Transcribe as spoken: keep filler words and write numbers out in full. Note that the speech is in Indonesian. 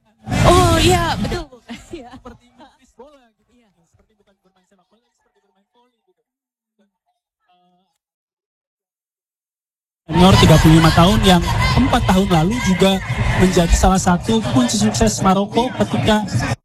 Oh iya, betul. Iya. Seperti menepis bola gitu. Iya. Seperti bukan bermain sepak bola, seperti bermain voli gitu. Dan, eee senior tiga puluh lima tahun yang empat tahun lalu juga menjadi salah satu kunci sukses Maroko ketika